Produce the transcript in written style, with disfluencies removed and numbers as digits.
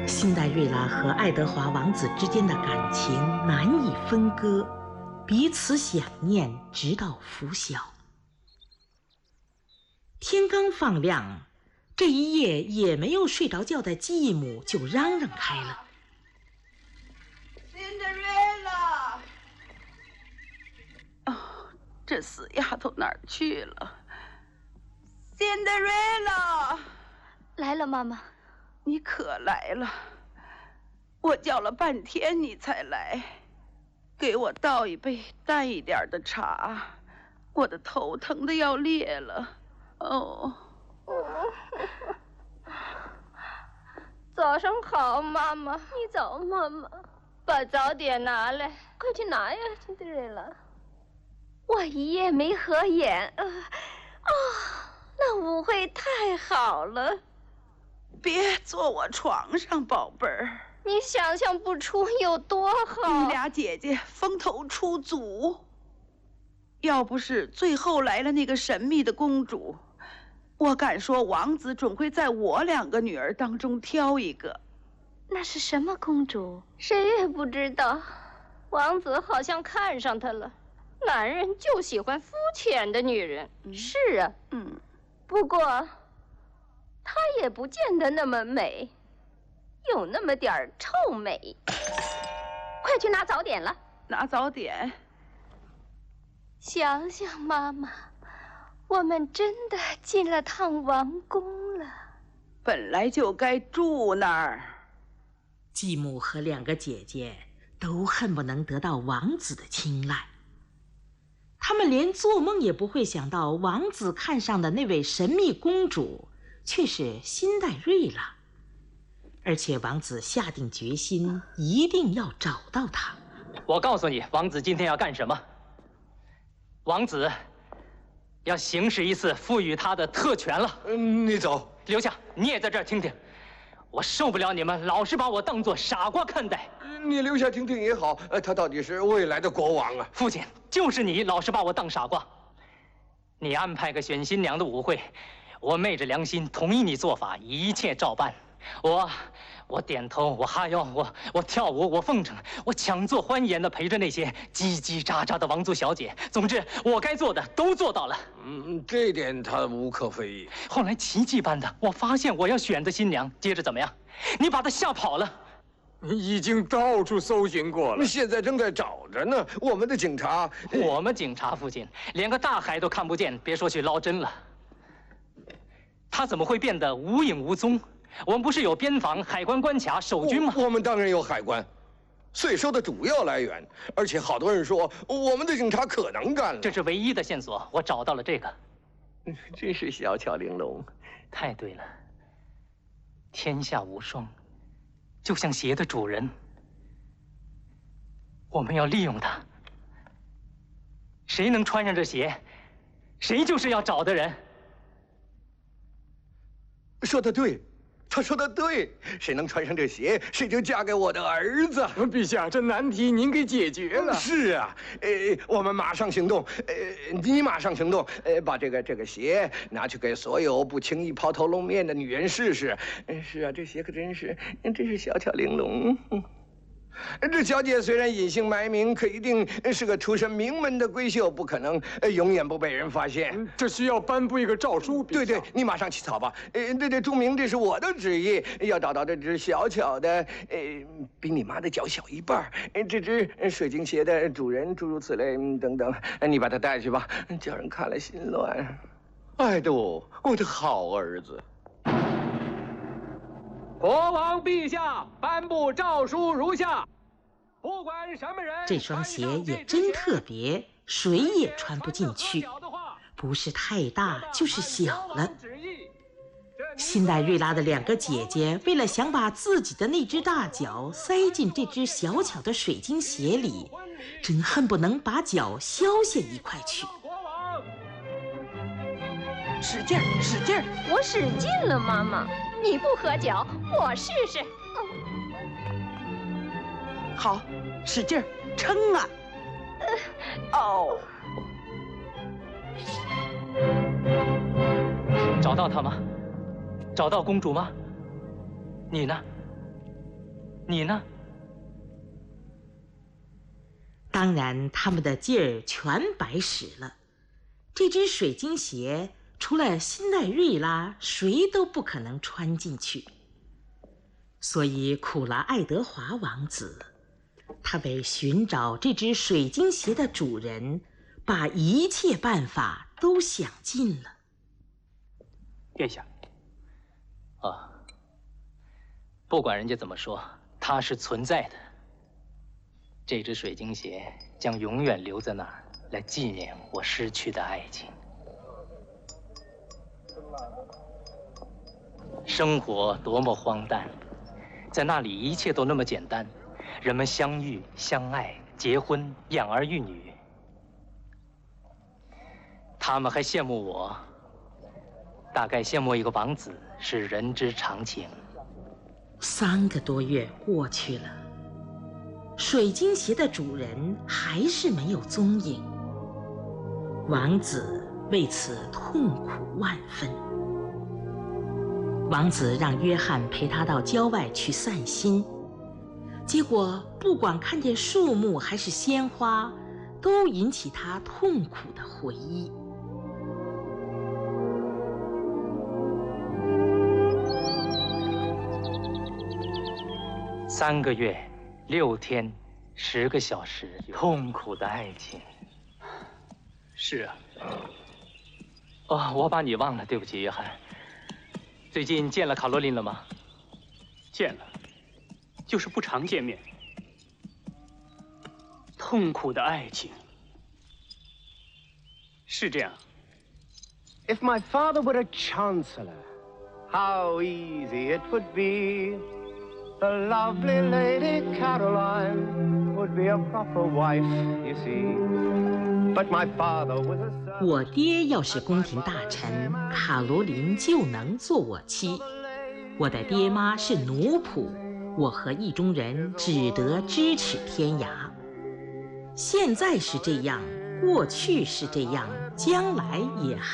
辛黛瑞拉和爱德华王子之间的感情难以分割，彼此想念，直到拂晓。天刚放亮，这一夜也没有睡着觉的继母就嚷嚷开了。 Cinderella！ 哦，这死丫头哪儿去了 ？Cinderella！ 来了，妈妈。 你可来了，我叫了半天你才来。给我倒一杯淡一点的茶，我的头疼得要裂了。哦。 早上好，妈妈。你早，妈妈。把早点拿来，快去拿呀，辛德瑞拉。我一夜没合眼，那舞会太好了。 别坐我床上，宝贝儿。 你想象不出有多好。 你俩姐姐风头出足。要不是最后来了那个神秘的公主，我敢说王子准会在我2个女儿当中挑一个。 那是什么公主？谁也不知道。王子好像看上她了。男人就喜欢肤浅的女人。是啊。不过她也不见得那么美，有那么点儿臭美。快去拿早点了。 拿早点。 想想妈妈，我们真的进了趟王宫了。 本来就该住那儿。 继母和2个姐姐都恨不能得到王子的青睐。他们连做梦也不会想到，王子看上的那位神秘公主却是辛黛瑞拉，而且王子下定决心一定要找到她。 我告诉你，王子今天要干什么？王子要行使一次赋予他的特权了。 你走， 留下，你也在这儿听听。我受不了你们老是把我当作傻瓜看待。 你留下听听也好，他到底是未来的国王啊！ 父亲，就是你老是把我当傻瓜。你安排个选新娘的舞会，我昧着良心同意你做法，一切照办。我点头，我哈腰，我跳舞，我奉承，我强作欢颜的陪着那些叽叽喳喳的王族小姐。总之，我该做的都做到了。 这点他无可非议。 后来奇迹般的，我发现我要选的新娘，接着怎么样？你把她吓跑了。 已经到处搜寻过了， 现在正在找着呢。我们的警察， 父亲连个大海都看不见，别说去捞针了。他怎么会变得无影无踪？我们不是有边防、海关关卡、守军吗？ 我们当然有海关，税收的主要来源。而且好多人说我们的警察可能干了。 这是唯一的线索，我找到了这个。 真是小巧玲珑。 太对了，天下无双，就像鞋的主人。我们要利用它。谁能穿上这鞋，谁就是要找的人。 说得对，他说的对，谁能穿上这鞋，谁就嫁给我的儿子。 陛下，这难题您给解决了。 是啊，我们马上行动。你马上行动，把这个鞋拿去给所有不轻易抛头露面的女人试试。是啊，这鞋可真是小巧玲珑。这小姐虽然隐姓埋名，可一定是个出身名门的闺秀，不可能永远不被人发现。 这需要颁布一个诏书。 对，你马上起草吧。这注明这是我的旨意，要找到这只小巧的，比你妈的脚小一半，这只水晶鞋的主人，诸如此类等等。你把它带去吧，叫人看了心乱。爱杜，我的好儿子。 国王陛下颁布诏书如下：不管什么人， 这双鞋也真特别，谁也穿不进去，不是太大就是小了。辛黛瑞拉的2个姐姐为了想把自己的那只大脚塞进这只小巧的水晶鞋里，真恨不能把脚削下一块去。 使劲儿，使劲儿！ 我使劲了，妈妈。你不合脚，我试试。 好，使劲儿，撑啊！哦。 找到她吗？找到公主吗？你呢？ 你呢？ 当然，他们的劲儿全白使了。这只水晶鞋除了辛奈瑞拉，谁都不可能穿进去。所以苦了爱德华王子，他为寻找这只水晶鞋的主人，把一切办法都想尽了。 殿下， 不管人家怎么说，它是存在的。这只水晶鞋将永远留在那儿，来纪念我失去的爱情。生活多么荒诞，在那里一切都那么简单，人们相遇、相爱、结婚、养儿育女。他们还羡慕我，大概羡慕一个王子是人之常情。 3个多月过去了，水晶鞋的主人还是没有踪影。王子为此痛苦万分。王子让约翰陪他到郊外去散心，结果不管看见树木还是鲜花，都引起他痛苦的回忆。 3个月、6天、10个小时，痛苦的爱情。 是啊。 我把你忘了，对不起，约翰。最近见了卡罗琳了吗？ 见了，就是不常见面。痛苦的爱情，是这样。 If my father were a chancellor, how easy it would be. The lovely Lady Caroline would be a proper wife, you see. But my father was a servant. 我爹要是宫廷大臣，卡罗琳就能做我妻。我的爹妈是奴仆，我和意中人只得咫尺天涯。现在是这样，过去是这样，将来也